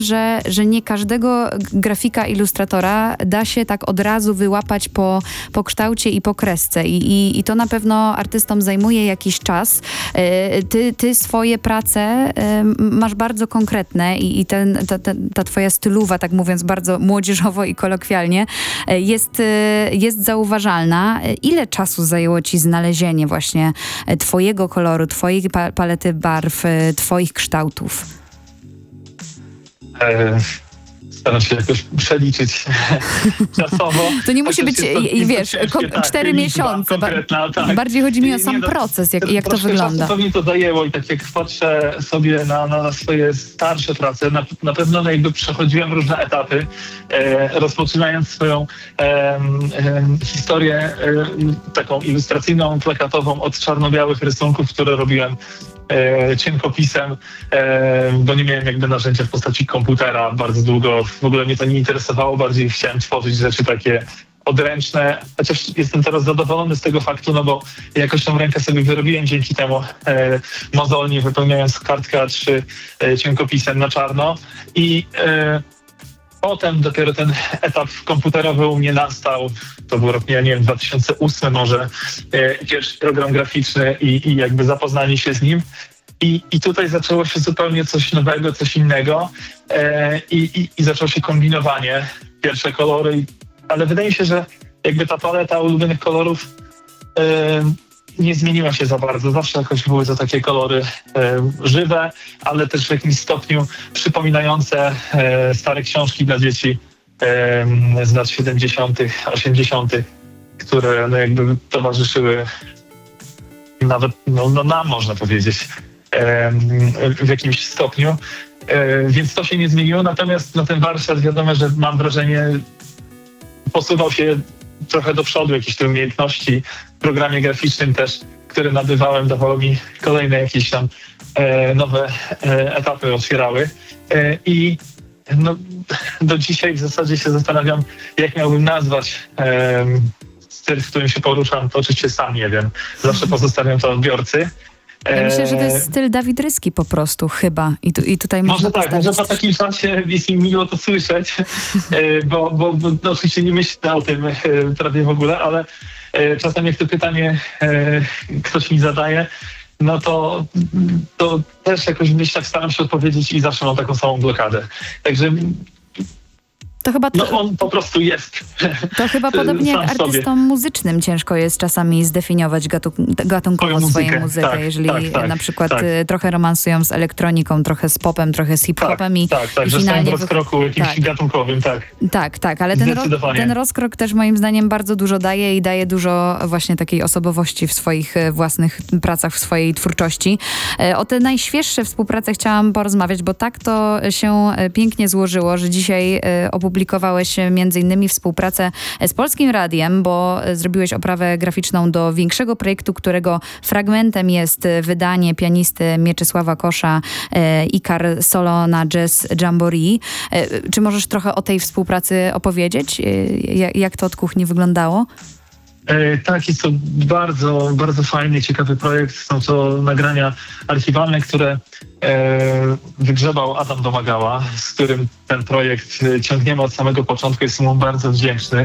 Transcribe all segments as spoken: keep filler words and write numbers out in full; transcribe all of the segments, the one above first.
że, że nie każdego grafika, ilustratora da się tak od razu wyłapać po, po kształcie i po kresce. I, i, i to na pewno artystom zajmuje jakiś czas. Ty, ty swoje prace masz bardzo konkretne i, i ten, ta, ta, ta twoja stylowa, tak mówiąc bardzo młodzieżowo i kolokwialnie, jest, jest zauważalna. Ile czasu zajęło ci znalezienie właśnie twojego koloru, twojej palety barw, twoich kształtów? E, staram się jakoś przeliczyć czasowo. To nie musi być, to, wiesz, ciężkie, tak, cztery miesiące. Tak. Bardziej chodzi mi o sam nie, proces, jak, jak to wygląda. Pewnie to zajęło i tak jak patrzę sobie na, na swoje starsze prace, na, na pewno no jakby przechodziłem różne etapy, e, rozpoczynając swoją e, e, historię e, taką ilustracyjną, plakatową od czarno-białych rysunków, które robiłem E, cienkopisem, e, bo nie miałem jakby narzędzia w postaci komputera bardzo długo. W ogóle mnie to nie interesowało, bardziej chciałem tworzyć rzeczy takie odręczne, chociaż jestem teraz zadowolony z tego faktu, no bo jakoś tą rękę sobie wyrobiłem dzięki temu e, mozolnie, wypełniając kartkę A trzy e, cienkopisem na czarno i e, potem dopiero ten etap komputerowy u mnie nastał. To był rok, nie wiem, dwa tysiące ósmy może, e, pierwszy program graficzny i, i jakby zapoznanie się z nim. I, I tutaj zaczęło się zupełnie coś nowego, coś innego e, i, i, i zaczęło się kombinowanie, pierwsze kolory. Ale wydaje mi się, że jakby ta paleta ulubionych kolorów e, nie zmieniła się za bardzo. Zawsze jakoś były to takie kolory e, żywe, ale też w jakimś stopniu przypominające e, stare książki dla dzieci e, z lat siedemdziesiątych, osiemdziesiątych, które no, jakby towarzyszyły nawet no, no nam, można powiedzieć, e, w jakimś stopniu. E, więc to się nie zmieniło. Natomiast no, ten warsztat, wiadomo, że mam wrażenie, posuwał się trochę do przodu, jakieś te umiejętności w programie graficznym też, które nabywałem, dawało mi kolejne jakieś tam e, nowe e, etapy otwierały. E, I no, do dzisiaj w zasadzie się zastanawiam, jak miałbym nazwać e, styl, w którym się poruszam. To oczywiście sam nie wiem. Zawsze pozostawiam to odbiorcy. Ja myślę, że to jest styl Dawid Ryski po prostu, chyba. I, tu, i tutaj może można tak, postawić... może po takim czasie jest mi miło to słyszeć, bo, bo, bo no, oczywiście nie myślę o tym prawie w ogóle, ale czasem jak to pytanie ktoś mi zadaje, no to, to też jakoś w myślach staram się odpowiedzieć i zawsze mam taką samą blokadę. Także to chyba to, no on po prostu jest. To chyba podobnie jak artystom sobie. muzycznym ciężko jest czasami zdefiniować gatu, gatunkowo Twoją swoją muzykę. muzykę, Tak, jeżeli tak, tak, na przykład tak. trochę romansują z elektroniką, trochę z popem, trochę z hip-hopem. Tak, i, tak, tak, i że finalnie w rozkroku jakimś tak. gatunkowym, tak. Tak, tak, ale ten, ro, ten rozkrok też moim zdaniem bardzo dużo daje i daje dużo właśnie takiej osobowości w swoich własnych pracach, w swojej twórczości. O te najświeższe współprace chciałam porozmawiać, bo tak to się pięknie złożyło, że dzisiaj opublikowałeś między innymi współpracę z Polskim Radiem, bo zrobiłeś oprawę graficzną do większego projektu, którego fragmentem jest wydanie pianisty Mieczysława Kosza e, Ikar Solo na Jazz Jamboree. E, czy możesz trochę o tej współpracy opowiedzieć? E, jak, jak to od kuchni wyglądało? E, tak, jest to bardzo, bardzo fajny, ciekawy projekt. Są to nagrania archiwalne, które e, wygrzebał Adam Domagała, z którym ten projekt ciągniemy od samego początku. Jestem mu bardzo wdzięczny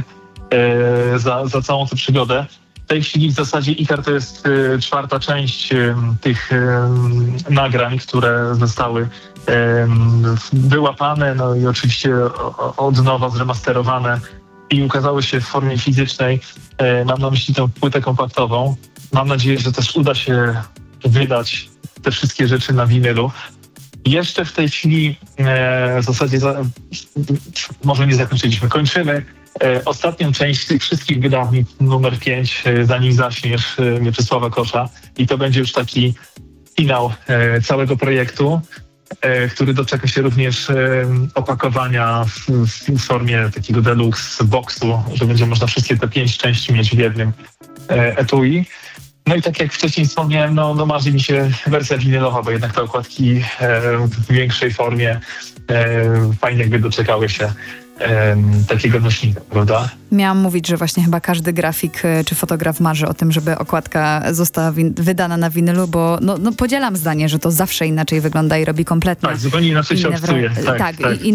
e, za, za całą tę przygodę. W tej chwili w zasadzie Ikar to jest e, czwarta część e, tych e, nagrań, które zostały e, wyłapane, no i oczywiście o, od nowa zremasterowane i ukazały się w formie fizycznej. E, mam na myśli tę płytę kompaktową. Mam nadzieję, że też uda się wydać te wszystkie rzeczy na winylu. Jeszcze w tej chwili e, w zasadzie za, może nie zakończyliśmy, kończymy e, ostatnią część tych wszystkich wydawnictw numer pięć, e, zanim zaśniesz, e, Mieczysława Kosza. I to będzie już taki finał e, całego projektu, e, który doczeka się również e, opakowania w, w formie takiego deluxe boxu, że będzie można wszystkie te pięć części mieć w jednym e, etui. No i tak jak wcześniej wspomniałem, no, no marzy mi się wersja winylowa, bo jednak te okładki e, w większej formie e, fajnie jakby doczekały się em, takiego nośnika, prawda? Miałam mówić, że właśnie chyba każdy grafik e, czy fotograf marzy o tym, żeby okładka została win- wydana na winylu, bo no, no podzielam zdanie, że to zawsze inaczej wygląda i robi kompletnie Tak, zupełnie inaczej się inne wra- odczuje. Tak, tak, tak. i-